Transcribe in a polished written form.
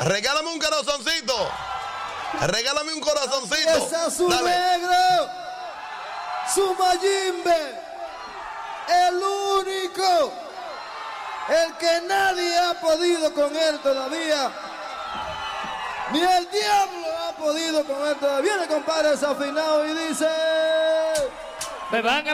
Regálame un corazoncito. Regálame un corazoncito. Esa es su negro, su Mayimbe, el único, el que nadie ha podido con él todavía. Ni el diablo ha podido con él todavía. Viene, compadre, desafinado y dice: me van a